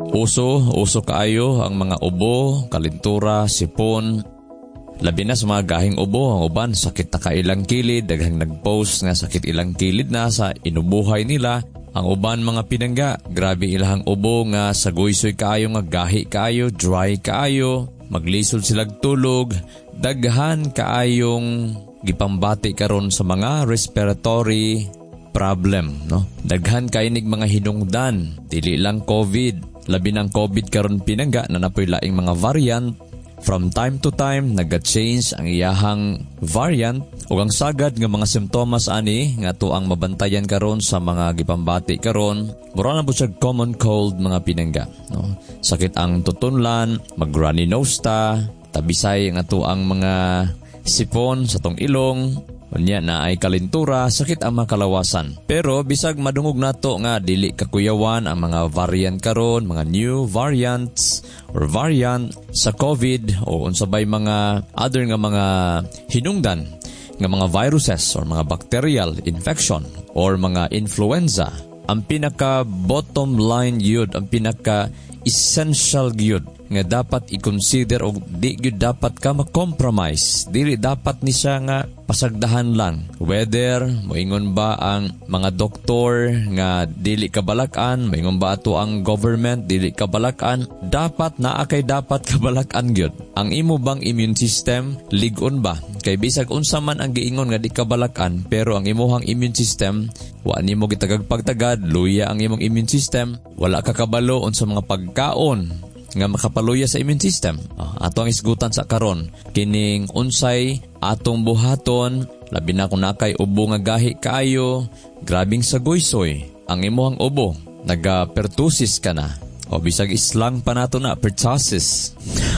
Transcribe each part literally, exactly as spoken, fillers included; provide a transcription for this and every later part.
Uso, uso kaayo ang mga ubo, kalintura, sipon. Labi na sa mga gahing ubo, ang uban sakit na kailang kilid, daghang nagpost nga sakit ilang kilid na sa inubuhay nila. Ang uban mga pinangga, grabe ilahang ubo nga saguysoy kaayo nga gahi kaayo, dry kaayo, maglisod silag tulog, daghan kaayong gipambati karon sa mga respiratory problem, no? Daghan kainig mga hinungdan, dili lang COVID. Labi ng COVID karon pinangga na napoy laing mga variant. From time to time, naga-change ang iyahang variant o ang sagad nga mga simptomas ani nga to ang mabantayan karon sa mga gipambati karon. Mura na po siya common cold mga pinangga. No? Sakit ang tutunlan, mag-runny nose ta, tabisay nga to ang mga sipon sa tong ilong, unya na ay kalintura, sakit ang mga kalawasan. Pero bisag madungog nato nga dili kakuyawan ang mga variant karon, mga new variants or variant sa COVID o unsabay mga other nga mga hinungdan nga mga viruses or mga bacterial infection or mga influenza. Ang pinaka bottom line yun, ang pinaka essential yun nga dapat i-consider o di gyud dapat ka ma-compromise. Dili dapat ni siya nga pasagdahan lang. Whether moingon ba ang mga doktor nga dili kabalakan, moingon ba ato ang government dili kabalakan, dapat naa kay dapat kabalakan gyud. Ang imo bang immune system lig-on ba? Kay bisag unsa man ang giingon nga di kabalakan, pero ang imong immune system wa nimo gitagag-pagtagad, luya ang imong immune system, wala ka kabalo unsa mga pagkaon nga makapaluya sa immune system. Oh, ato ang isgutan sa karon kining unsay atong buhaton, labi na kung nakay ubo nga gahi kaayo, grabing saguysoy ang imong ubo, naga-pertussis ka na. O bisag islang pa nato na pertussis.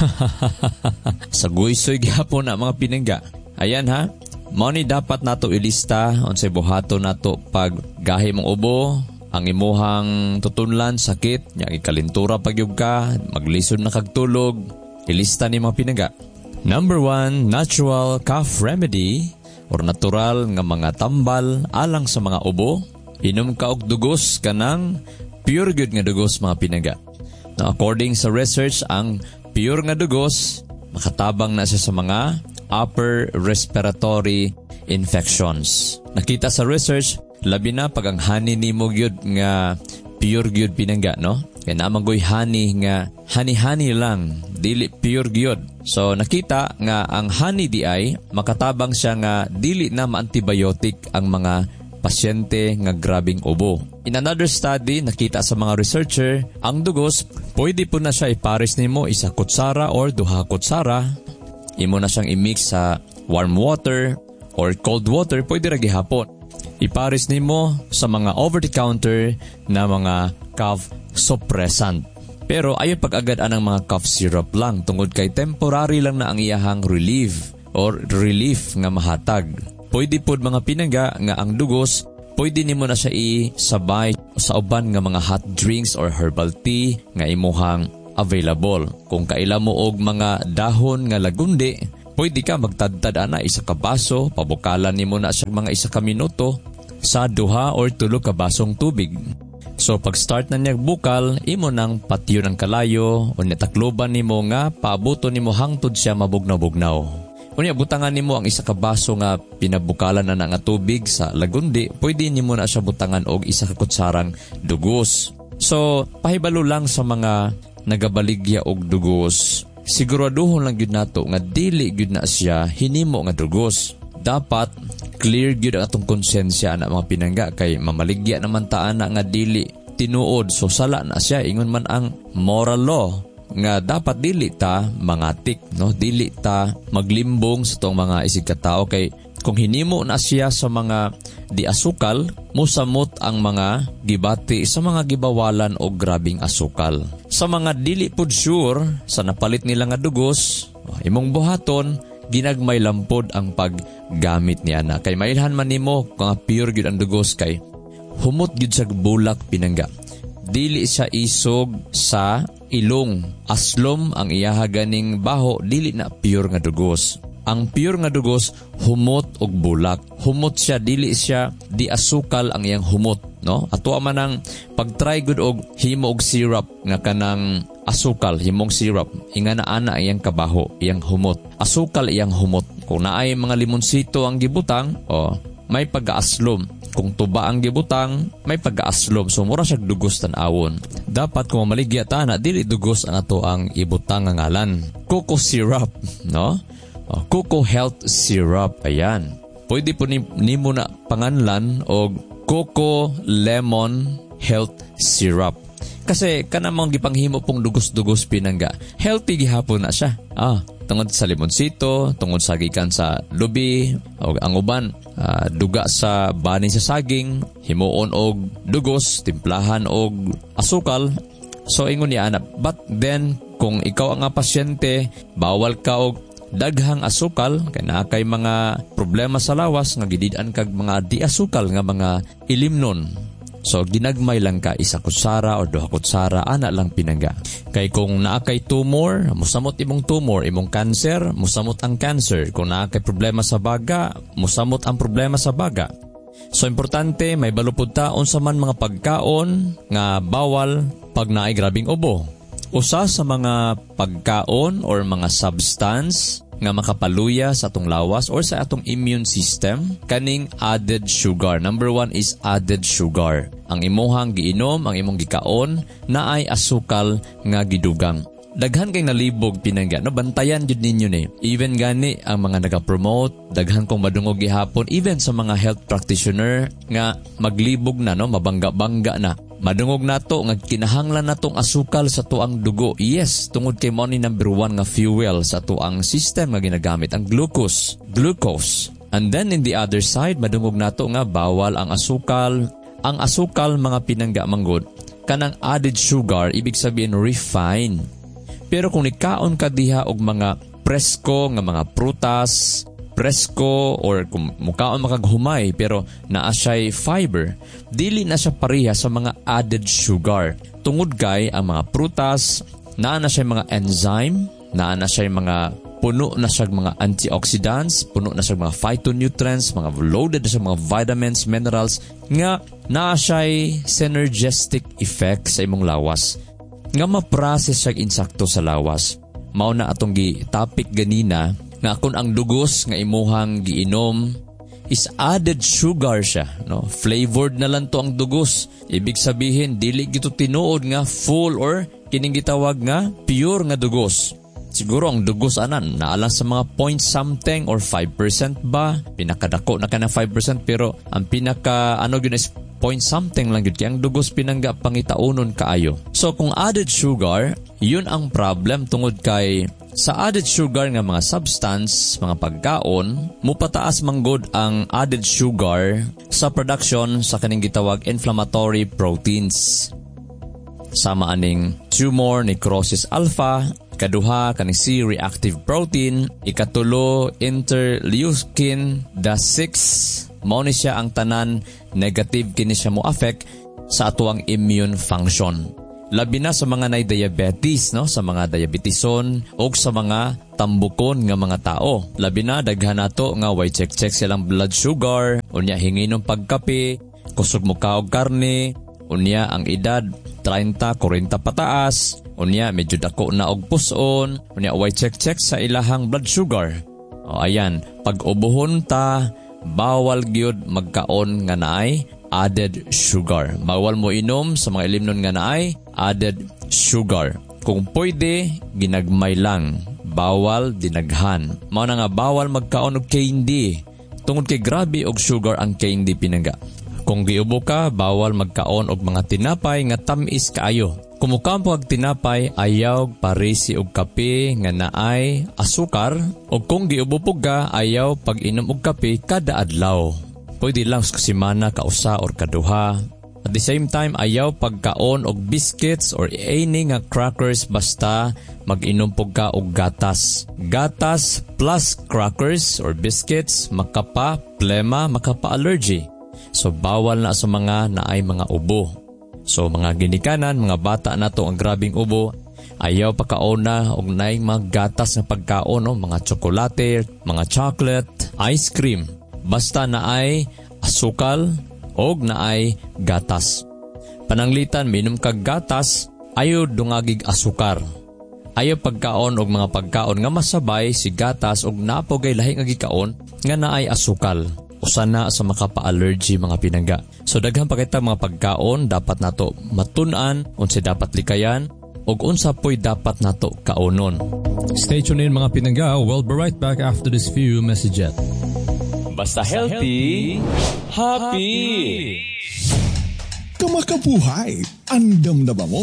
Saguysoy gyapon na mga pinangga. Ayan ha. Mao ni dapat nato ilista unsay buhaton nato pag gahi mong ubo. Ang imuhang tutunlan, sakit, nya ikalintura pagyug ka, maglisod na kagtulog, ilista ni mga pinangga. Number one, natural cough remedy or natural nga mga tambal alang sa mga ubo. Inom ka og dugos kanang pure good nga dugos mga pinangga. Now, according sa research, ang pure nga dugos makatabang na siya sa mga upper respiratory infections. Nakita sa research, labi na pag ang honey ni mo gyud nga pure gyud pinangga, no? Kaya namang goy honey nga honey-honey lang, dili pure gyud. So nakita nga ang honey di ay makatabang siya nga dili na ma-antibiotic ang mga pasyente nga grabing ubo. In another study, nakita sa mga researcher, ang dugos pwede po na siya ipares nimo isa kutsara or duha kutsara. Imo na siyang i-mix sa warm water or cold water, pwede ra gihapon. Ipares nimo sa mga over-the-counter na mga cough suppressant. Pero ayon pag-agad anang mga cough syrup lang tungod kay temporary lang na ang iyahang relief or relief nga mahatag. Pwede pod mga pinangga nga ang dugos, pwede nimo na siya isabay sa uban nga mga hot drinks or herbal tea nga imuhang available. Kung kaila mo og mga dahon nga lagundi, pwede ka magtadtad ana isa ka baso, pabukalan nimo na siya mga isa ka minuto sa duha or tulo ka basong tubig. So pag start na niya bukal, imo nang patyo ng kalayo o nitakloban nimo nga paabuto nimo hangtod siya mabugnaw-bugnaw. Unya butangan nimo ang isa ka baso nga pinabukalan na nga tubig sa lagundi, pwede nimo na siya butangan og isa ka kutsarang dugos. So pahibalo lang sa mga nagabaligya og dugos, siguraduhon lang gyud nato nga dili gyud na siya hinimo nga dugos. Dapat clear gyud ang atong konsensya na mga pinangga kay mamaligya naman ta ana nga dili tinuod, so sala na siya. Ingon man ang moral law nga dapat dili ta mangatik, no? Dili ta maglimbong sa tong mga isig katao kay kung hinimo na siya sa mga di asukal, musamot ang mga gibati sa mga gibawalan o grabing asukal. Sa mga dili pud sure sa napalit nila nga dugos, imong buhaton ginagmay lampod ang paggamit niya na. Kay mailhan man nimo kung pure gyud ang dugos kay humot gyud sa bulak pinangga. Dili siya isog sa ilong. Aslom ang iyaha ganing baho, dili na pure nga dugos. Ang pure nga dugos humot og bulak. Humot siya, dili siya di asukal ang iyang humot, no? Ato man ang pag-try gud og himo og syrup nga kanang asukal, himong syrup, inga na ana iyang kabaho, iyang humot. Asukal iyang humot. Kung naay mga limonsito ang gibutang, oh, may pag-aaslom. Kung tuba ang gibutang, may pag-aaslom. So, mura siya dugos tan-awon. Dapat kung maligya ta na, dili dugos ang ato ang ibutang nga ngalan. Coco syrup, no? Oh, Coco Health Syrup, ayan. Pwede po ni, ni mo na panganlan o Coco Lemon Health Syrup. Kasi kanamang gipanghimo pong dugos-dugos pinangga. Healthy gihapon na siya. Ah, tungod sa limonsito, tungod sa gikan sa lubi, o ang uban, uh, duga sa bani sa saging, himuon og dugos, timplahan og asukal. So ingon niya anak, but then kung ikaw ang pasyente, bawal ka og daghang asukal, kay naa kay mga problema sa lawas nga gidid-an kag mga di asukal nga mga ilimnon. So, ginagmay lang ka, isa kutsara o duha kutsara, ana lang pinangga. Kay kung naa kay tumor, musamot imong tumor, imong cancer, musamot ang cancer. Kung naa kay problema sa baga, musamot ang problema sa baga. So, importante, may balupod ta, unsa man mga pagkaon nga bawal pag naay grabing ubo. Usa sa mga pagkaon or mga substance nga makapaluya sa atong lawas or sa atong immune system, kaning added sugar. Number one is added sugar. Ang imuhang giinom, ang imong gikaon, na ay asukal nga gidugang. Daghan kay nalibog pinangga, no? Bantayan jud ninyo ni. Even gani ang mga nagapromote, daghan kong madungog gihapon, even sa mga health practitioner nga maglibog na, no? Mabangga-bangga na. Madungog nato nga kinahanglan natong asukal sa tuang dugo. Yes, tungod kay mo ni number one nga fuel sa tuang system nga ginagamit, ang glucose. Glucose. And then in the other side, madungog nato nga bawal ang asukal. Ang asukal, mga pinangga manggod, kanang added sugar, ibig sabihin refined. Pero kung nikaon ka diha og mga presko nga mga prutas, presko or kung mukaon makaghumay pero naa siya'y fiber, dili na siya pareha sa mga added sugar. Tungod kay ang mga prutas, naa na siya mga enzyme, naa na siya mga puno na siya mga antioxidants, puno na siya mga phytonutrients, mga loaded na siya mga vitamins, minerals, nga naa siya'y synergistic effect sa imong lawas. Nga ma-process siya insakto sa lawas. Mao na atong gi-topic ganina, nga kung ang dugos nga imuhang giinom is added sugar siya, no? Flavored na lang to ang dugos. Ibig sabihin, dili gito tinuod nga full or kining gitawag nga pure nga dugos. Siguro ang dugos anan naalang sa mga point something or five percent ba? Pinakadako na ka na five percent pero ang pinaka ano yun is point something lang yun. Kaya ang dugos pinangga pangitaunon kaayo. So kung added sugar, yun ang problem tungod kay sa added sugar nga mga substance, mga pagkaon, mupataas manggod ang added sugar sa production sa kaning gitawag inflammatory proteins. Sama aning tumor necrosis alpha, kaduha kaning C-reactive protein, ikatulo interleukin six, mao ni siya ang tanan negative kini siya mo affect sa atuang immune function. Labi na sa mga nay diabetes, no? Sa mga diabetison o sa mga tambukon nga mga tao. Labi na daghan nato nga way check-check silang blood sugar, unya hinginom pagkape, kusog mo kaog karne, unya ang edad thirty, forty pataas, unya medyo dako na og puson, unya way check-check sa ilahang blood sugar. O ayan, pag ubuhon ta, bawal gyud magkaon nga naay added sugar. Bawal mo inom sa mga ilimnon nga naay added sugar. Kung pwede, ginagmay lang. Bawal dinaghan. Mao na nga bawal magkaon og candy. Tungod kay grabe og sugar ang candy pinangga. Kung giubo ka, bawal magkaon og mga tinapay nga tamis kaayo. Kung mukaon po og tinapay, ayaw parisi og kape nga naay asukar. O kung giubo po ka, ayaw pag-inom og kape kada adlaw. Pwede lang sa kasimana, kausa or kaduha. At the same time, ayaw pagkaon og biscuits or any nga crackers basta mag-inom po ka og gatas. Gatas plus crackers or biscuits, makapa, plema, makapa-allergy. So, bawal na sa mga naay mga ubo. So, mga ginikanan, mga bata na to ang grabing ubo, Ayaw pagkaon na og naing mga gatas nga pagkaon, no? Mga tsokolate, mga chocolate, ice cream. Basta na ay asukal og na ay gatas. Pananglitan, minom kag gatas, ayaw dungagig asukar. Ayaw pagkaon og mga pagkaon nga masabay si gatas og napogay lahi nga gikaon nga na ay asukal. Usa na sa makapa-allergy mga pinangga. So daghan pa kita mga pagkaon dapat nato matun-an, unsa dapat likayan, ug unsa po'y dapat nato kaunon. Stay tuned in mga pinangga. We'll be right back after this few messages. Basta healthy, happy! Kamakabuhay, andam na ba mo?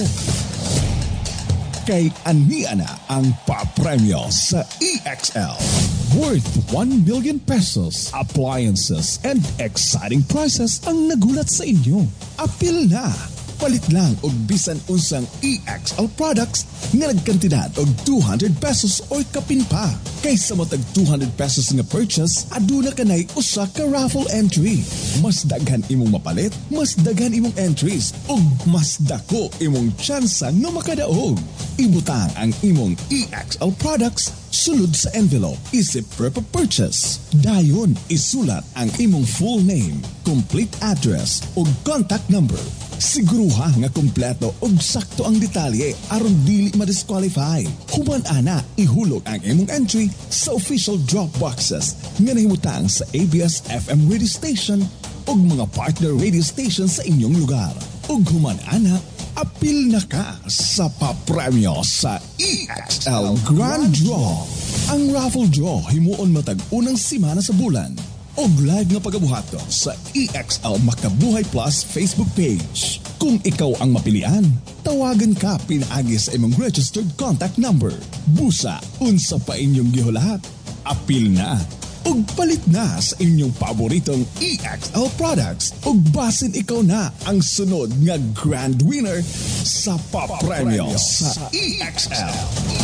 Kay ania na ang papremyo sa E X L. Worth one million pesos, appliances, and exciting prizes ang nagulat sa inyo. Apil na! Palit lang og bisan unsang E X L products nga nagkantidad og two hundred pesos or kapin pa. Kaysa matag two hundred pesos nga purchase, aduna kanay usa ka raffle entry. Mas daghan imong mapalit, mas daghan imong entries, ug mas dako imong tsansa nga makadaog. Ibutang ang imong E X L products sulod sa envelope isip per purchase. Dayon isulat ang imong full name, complete address ug contact number. Siguruha nga kompleto ug sakto ang detalye aron dili ma-disqualify. Human ana ihulog ang imong entry sa official drop boxes nga nahimutang sa A B S F M radio station ug mga partner radio station sa inyong lugar. Ug human ana apil na ka sa papremyo sa E X L Grand Draw. Ang raffle draw himuon matag unang simana sa bulan. Og live nga pagabuhato sa E X L Makabuhay Plus Facebook page. Kung ikaw ang mapilian, tawagan ka pinaagi sa imong registered contact number. Busa, unsa pa inyong gihulat? Apil na! Og palit na sa inyong paboritong E X L products. Og basin ikaw na ang sunod nga grand winner sa papremyo sa E X L.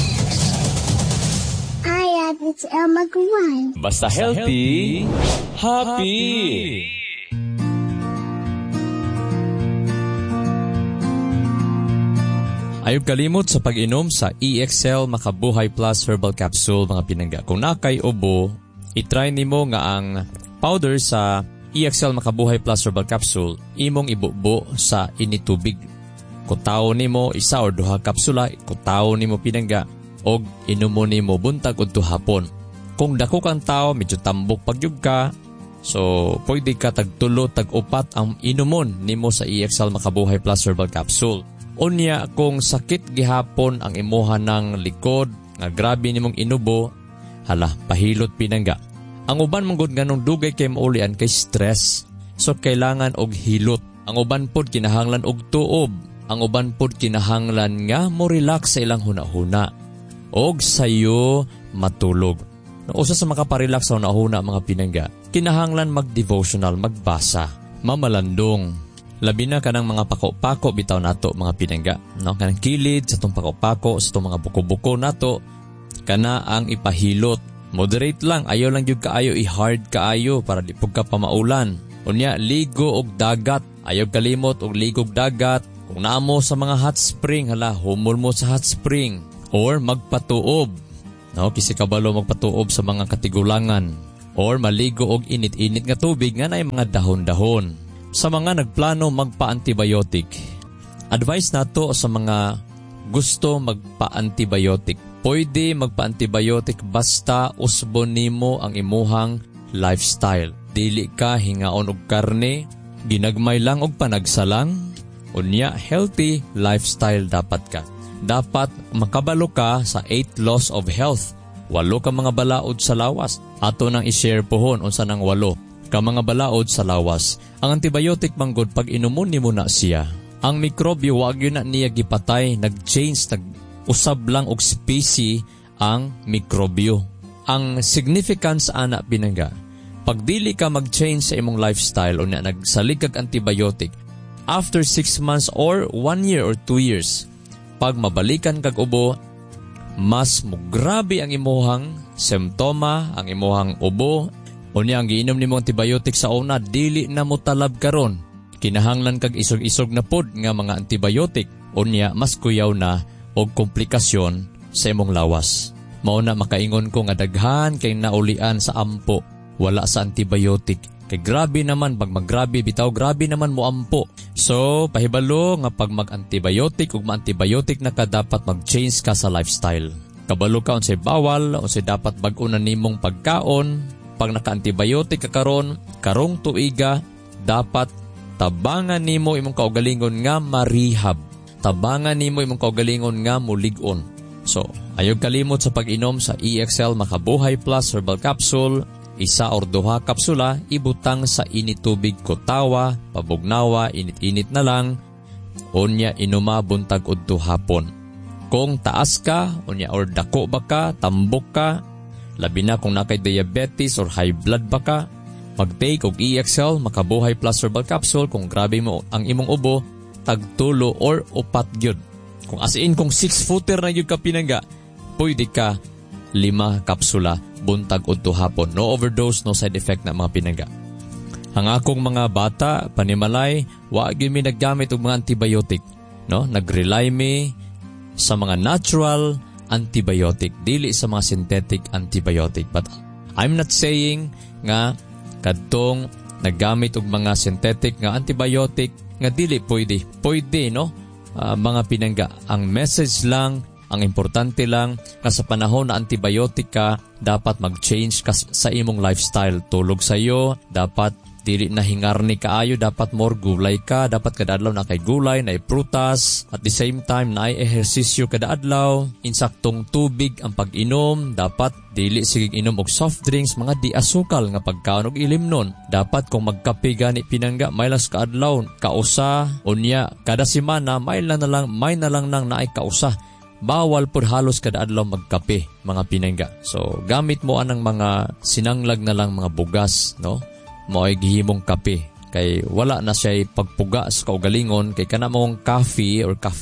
Hi, it's Elma Guan. Basta healthy, happy! Ayaw kalimot sa pag-inom sa E X L Makabuhay Plus Herbal Capsule mga pinangga. Kung nakay ubo, itry nimo nga ang powder sa E X L Makabuhay Plus Herbal Capsule, imong ibubo sa initubig. Kutaw nimo isa or duha kapsula, kutaw nimo pinangga, og inumo nimo buntag udto hapon. Kung dako kang tao, medyo tambok pagyug ka, so pwede ka tagtulo, tag-upat ang inumon nimo sa E X L Makabuhay Plus Herbal Capsule. Unya, kung sakit gihapon ang imuha ng likod, nga grabe nimong inubo, hala, pahilot pinangga. Ang uban manggod nganong dugay kay maulian kay stress, so kailangan og hilot. Ang uban pod kinahanglan og tuob. Ang uban pod kinahanglan nga mo relax sa ilang hunahuna og sayo matulog. Usa sa makaparelax sa hunahuna mga pinangga, kinahanglan mag-devotional, magbasa, mamalandong. Labi na kanang mga pako-pako bitaw nato mga pinangga, no? Kanang kilid sa tong pako-pako, sa tong mga buko-buko nato, kana ang ipahilot. Moderate lang, ayaw lang yung kaayo, i-hard kaayo para di pugka pamaulan. Unya, ligo og dagat, ayaw kalimot og ligo og dagat. Kung naamo sa mga hot spring, hala, humol mo sa hot spring. Or magpatuob, no? Kisi kabalo magpatuob sa mga katigulangan. Or maligo og init-init nga tubig nga nay mga dahon-dahon. Sa mga nagplano magpa-antibiotic, advice nato sa mga gusto magpa-antibiotic. Pwede magpa-antibiotic basta usbon nimo ang imuhang lifestyle. Dili ka hingaon og karne, ginagmay lang og panagsalang, unya healthy lifestyle dapat ka. Dapat makabalo ka sa eight laws of health. Walo ka mga balaod sa lawas. Ato nang i-share pohon unsa nang walo ka mga balaod sa lawas. Ang antibiotic manggod pag inumon nimo na siya, ang mikrobyo wag yun na niya gipatay, nag-change, nag-usab lang og species ang mikrobyo. Ang significance ana pinangga, pag dili ka mag-change sa imong lifestyle o na nagsalig kag antibiotic, after six months or one year or two years, pag mabalikan kag ubo, mas mugrabe ang imuhang simptoma, ang imuhang ubo. Unya ang giinom nimo antibiotic sa una, dili na mo talab karon. Kinahanglan kag isog-isog na pod nga mga antibiotic. Unya mas kuyaw na o komplikasyon sa imong lawas. Mao na makaingon ko nga daghan kay naulian sa ampo, wala sa antibiotic. Kay grabe naman, pag maggrabe, bitaw grabe naman mo ampo. So, pahibalo nga pag mag-antibiotic ug ma-antibiotic na ka, dapat mag-change ka sa lifestyle. Kabalo ka unsay bawal, unsay dapat bag-o na nimong pagkaon. Pag naka-antibiotic ka karon, karong tuiga, dapat tabangan nimo imong kaugalingon nga marihab. Tabangan nimo imong kaugalingon nga mulig-on. So, ayog kalimot sa pag-inom sa E X L Makabuhay Plus Herbal Capsule, isa or duha kapsula, ibutang sa init tubig kutawa, pabugnawa, init-init na lang, unya inuma buntag udto hapon. Kung taas ka, unya or dako ba ka, tambok ka, labi na kung nakay diabetes or high blood ba ka, mag-take og E X L Makabuhay Plus Herbal Capsule. Kung grabe mo ang imong ubo, tagtulo or upat gyud. Kung as in, kung six-footer na yung kapinangga, pwede ka lima kapsula, buntag udto hapon. No overdose, no side effect na mga pinangga. Ang akong mga bata, panimalay, wag yun mi naggamit og mga antibiotic. No? Nag-rely mi sa mga natural antibiotic, dili sa mga synthetic antibiotic. But I'm not saying nga kadtong naggamit og mga synthetic nga antibiotic nga dili pwede. Pwede, no? Uh, mga pinangga, ang message lang, ang importante lang, na sa panahon na antibiotic ka, dapat mag-change ka sa imong lifestyle. Tulog sa'yo, dapat dili na hingarni kaayo, dapat more gulay ka, dapat kada adlaw na kay gulay, na prutas, at the same time na ay ehersisyo kada adlaw, insaktong tubig ang pag-inom, dapat dili sigig inom og soft drinks, mga di asukal nga pagkaon og ilim nun. Dapat kung magkape gani pinangga, may las ka adlaw, kausa, unya, kada semana, may lang na lang, may na lang nang naay kausa. Bawal pud halos kada adlaw magkape, mga pinangga. So, gamit mo anang mga sinanglag na lang mga bugas, no? Mo'y gihimong kape. Kay wala na siya pagpuga sa kaugalingon, kay kana mong coffee or caffeine